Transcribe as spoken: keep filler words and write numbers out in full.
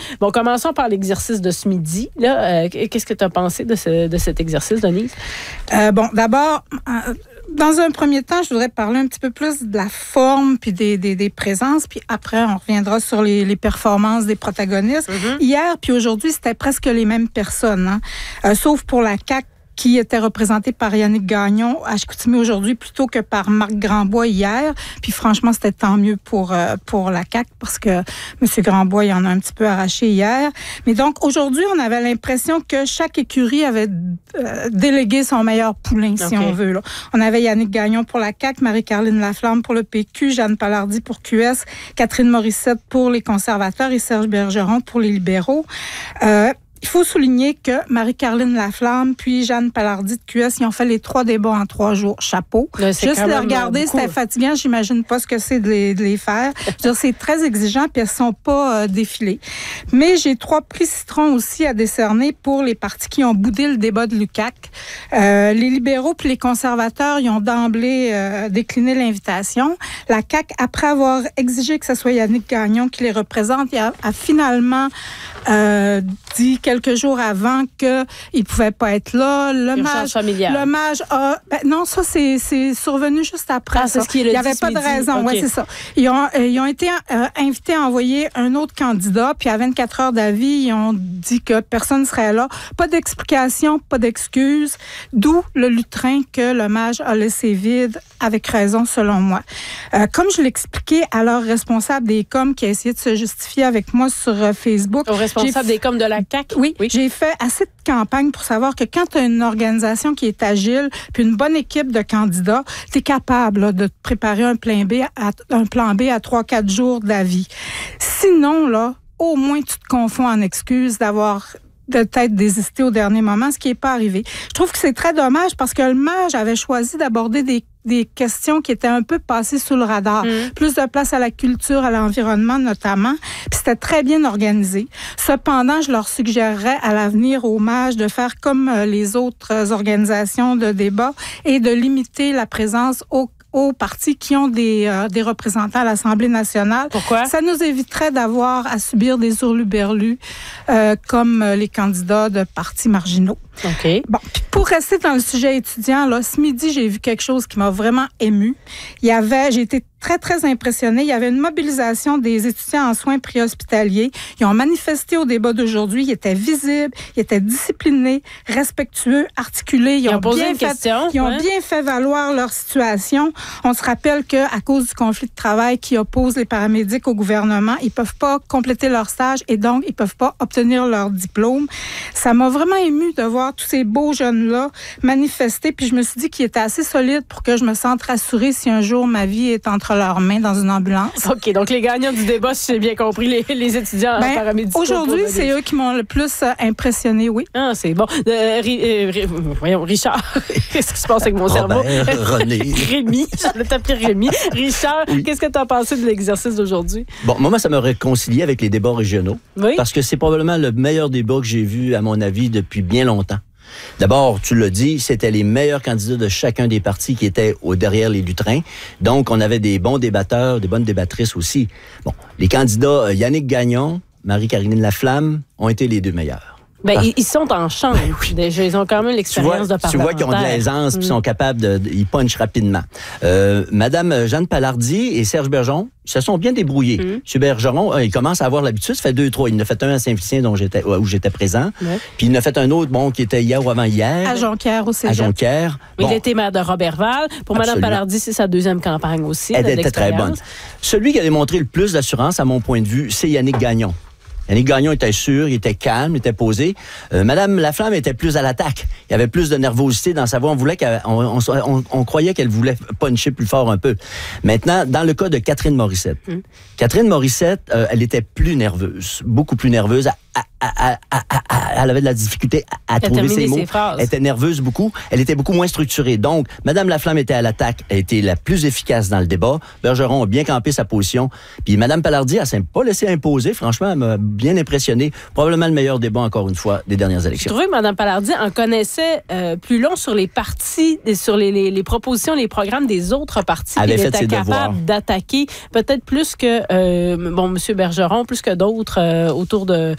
Bon, commençons par l'exercice de ce midi. Là, euh, qu'est-ce que tu as pensé de, ce, de cet exercice, Denise? Euh, bon, d'abord, euh, dans un premier temps, je voudrais parler un petit peu plus de la forme puis des, des, des présences, puis après, on reviendra sur les, les performances des protagonistes. Mm-hmm. Hier puis aujourd'hui, c'était presque les mêmes personnes, hein? euh, sauf pour la C A Q, qui était représenté par Yannick Gagnon à Chicoutimi aujourd'hui plutôt que par Marc Grandbois hier. Puis franchement, c'était tant mieux pour euh, pour la C A Q parce que M. Grandbois, il en a un petit peu arraché hier. Mais donc, aujourd'hui, on avait l'impression que chaque écurie avait euh, délégué son meilleur poulain, si okay. on veut. Là. On avait Yannick Gagnon pour la C A Q, Marie-Caroline Laflamme pour le P Q, Jeanne Palardy pour Q S, Catherine Morissette pour les conservateurs et Serge Bergeron pour les libéraux. Euh, Il faut souligner que Marie-Caroline Laflamme puis Jeanne Palardy de Q S, ils ont fait les trois débats en trois jours. Chapeau. Là, Juste de regarder, beaucoup. C'était fatigant. J'imagine pas ce que c'est de les, de les faire. Je veux dire, c'est très exigeant puis elles sont pas euh, défilées. Mais j'ai trois prix citron aussi à décerner pour les partis qui ont boudé le débat de l'U Q A C. Euh, les libéraux puis les conservateurs, ils ont d'emblée euh, décliné l'invitation. La C A C, après avoir exigé que ce soit Yannick Gagnon qui les représente, a, a finalement euh, dit quelques jours avant qu'il ne pouvait pas être là. L'hommage familial. L'hommage a... Ben non, ça, c'est, c'est survenu juste après. Ah, c'est ça. ce qu'il Il n'y avait pas de raison. Okay. Oui, c'est ça. Ils ont, euh, ils ont été euh, invités à envoyer un autre candidat, puis à vingt-quatre heures d'avis, ils ont dit que personne ne serait là. Pas d'explication, pas d'excuses. D'où le lutrin que l'hommage a laissé vide, avec raison, selon moi. Euh, comme je l'expliquais à leur responsable des coms qui a essayé de se justifier avec moi sur euh, Facebook... Au responsable f... des coms de la C A Q? Oui, oui. J'ai fait assez de campagne pour savoir que quand tu as une organisation qui est agile puis une bonne équipe de candidats, tu es capable là, de te préparer un plan B à, un plan B à trois quatre jours d'avis. Sinon, là, au moins tu te confonds en excuses d'avoir de peut-être désisté au dernier moment, ce qui n'est pas arrivé. Je trouve que c'est très dommage parce que le mage avait choisi d'aborder des des questions qui étaient un peu passées sous le radar. Mmh. Plus de place à la culture, à l'environnement notamment. Puis c'était très bien organisé. Cependant, je leur suggérerais à l'avenir aux mages de faire comme les autres organisations de débat et de limiter la présence au aux partis qui ont des, euh, des représentants à l'Assemblée nationale. Pourquoi? Ça nous éviterait d'avoir à subir des hurluberlus euh, comme les candidats de partis marginaux. OK. Bon, puis pour rester dans le sujet étudiant, là, ce midi, j'ai vu quelque chose qui m'a vraiment émue. Il y avait, j'ai été très, très impressionnée. Il y avait une mobilisation des étudiants en soins préhospitaliers. Ils ont manifesté au débat d'aujourd'hui. Ils étaient visibles, ils étaient disciplinés, respectueux, articulés. Ils, ils ont, ont posé bien une fait, question. Ils ont ouais. bien fait valoir leur situation. On se rappelle qu'à cause du conflit de travail qui oppose les paramédics au gouvernement, ils peuvent pas compléter leur stage et donc ils peuvent pas obtenir leur diplôme. Ça m'a vraiment émue de voir tous ces beaux jeunes-là manifester. Puis je me suis dit qu'ils étaient assez solides pour que je me sente rassurée si un jour ma vie est entre leurs mains dans une ambulance. OK, donc les gagnants du débat, si j'ai bien compris, les, les étudiants ben, paramédicaux. Aujourd'hui, c'est eux qui m'ont le plus euh, impressionné, oui. Ah, c'est bon. Euh, ri, euh, ri, voyons, Richard, qu'est-ce qui se passe avec mon cerveau? Ben, René. Rémi, je vais t'appeler Rémi. Richard, oui. Qu'est-ce que tu as pensé de l'exercice d'aujourd'hui? Bon, moi, ça m'a réconcilié avec les débats régionaux. Oui. Parce que c'est probablement le meilleur débat que j'ai vu, à mon avis, depuis bien longtemps. D'abord, tu l'as dit, c'était les meilleurs candidats de chacun des partis qui étaient au derrière les lutrins. Donc, on avait des bons débatteurs, des bonnes débattrices aussi. Bon, les candidats Yannick Gagnon, Marie-Caroline Laflamme ont été les deux meilleurs. Ben, ah. ils sont en chambre. Ben, oui. Déjà, ils ont quand même l'expérience de parlementaire. Tu vois qu'ils ont de l'aisance puis mm. sont capables de, de... Ils punchent rapidement. Euh, Madame Jeanne Palardy et Serge Bergeron se sont bien débrouillés. Mm. M. Bergeron, euh, il commence à avoir l'habitude. Ça fait deux, trois. Il en a fait un à Saint-Félicien dont j'étais, où j'étais présent. Ouais. Puis il en a fait un autre, bon, qui était hier ou avant-hier. À Jonquière au Cégep. À Jonquière. Bon. Il était maire de Robertval. Pour Mme Palardy, c'est sa deuxième campagne aussi. Elle était très bonne. Celui qui a démontré le plus d'assurance, à mon point de vue, c'est Yannick Gagnon. Yannick Gagnon était sûr, il était calme, il était posé. Euh, Madame Laflamme était plus à l'attaque. Il y avait plus de nervosité dans sa voix. On voulait qu'elle, on, on, on, on croyait qu'elle voulait puncher plus fort un peu. Maintenant, dans le cas de Catherine Morissette. Mm. Catherine Morissette, euh, elle était plus nerveuse, beaucoup plus nerveuse. À, à, à, à, à, elle avait de la difficulté à, à trouver ses mots. Ses elle était nerveuse beaucoup. Elle était beaucoup moins structurée. Donc, Madame Laflamme était à l'attaque. Elle était la plus efficace dans le débat. Bergeron a bien campé sa position. Puis Madame Palardy, elle s'est pas laissée imposer. Franchement, elle m'a bien impressionné. Probablement le meilleur débat, encore une fois, des dernières élections. Je trouvais que Mme Palardy en connaissait euh, plus long sur les partis, sur les, les, les propositions, les programmes des autres partis. Elle avait elle fait était ses capable devoirs. D'attaquer peut-être plus que, euh, bon, M. Bergeron, plus que d'autres euh, autour de,